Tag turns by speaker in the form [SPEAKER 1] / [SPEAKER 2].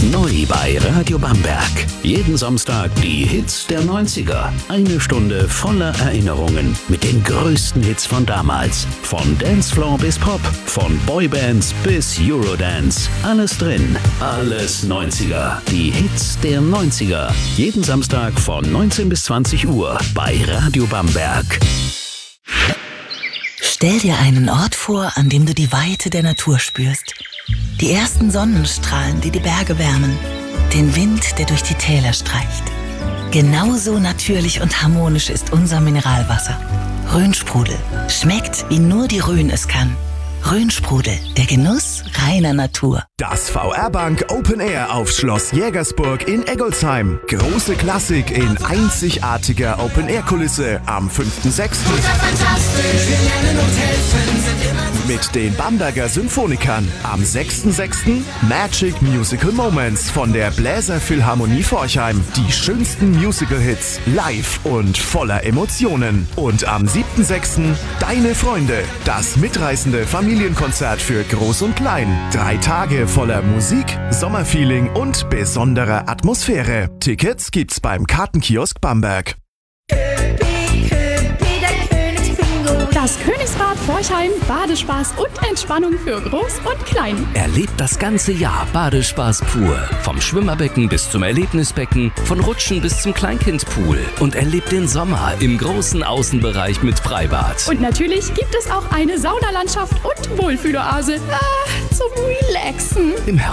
[SPEAKER 1] Neu bei Radio Bamberg. Jeden Samstag die Hits der 90er. Eine Stunde voller Erinnerungen mit den größten Hits von damals. Von Dancefloor bis Pop, von Boybands bis Eurodance. Alles drin, alles 90er. Die Hits der 90er. Jeden Samstag von 19 bis 20 Uhr bei Radio Bamberg.
[SPEAKER 2] Stell dir einen Ort vor, an dem du die Weite der Natur spürst. Die ersten Sonnenstrahlen, die die Berge wärmen. Den Wind, der durch die Täler streicht. Genauso natürlich und harmonisch ist unser Mineralwasser. Rhönsprudel. Schmeckt, wie nur die Rhön es kann. Rhönsprudel, der Genuss reiner Natur.
[SPEAKER 3] Das VR-Bank Open Air auf Schloss Jägersburg in Eggolsheim. Große Klassik in einzigartiger Open-Air-Kulisse am 5.6. Mit den Bamberger Symphonikern. Am 6.6. Magic Musical Moments von der Bläserphilharmonie Forchheim. Die schönsten Musical-Hits live und voller Emotionen. Und am 7.6. Deine Freunde. Das mitreißende Familienkonzert für Groß und Klein. 3 Tage voller Musik, Sommerfeeling und besonderer Atmosphäre. Tickets gibt's beim Kartenkiosk Bamberg.
[SPEAKER 4] Das Königsbad Forchheim, Badespaß und Entspannung für Groß und Klein.
[SPEAKER 1] Erlebt das ganze Jahr Badespaß pur. Vom Schwimmerbecken bis zum Erlebnisbecken, von Rutschen bis zum Kleinkindpool. Und erlebt den Sommer im großen Außenbereich mit Freibad.
[SPEAKER 4] Und natürlich gibt es auch eine Saunalandschaft und Wohlfühloase zum Relaxen.
[SPEAKER 1] Im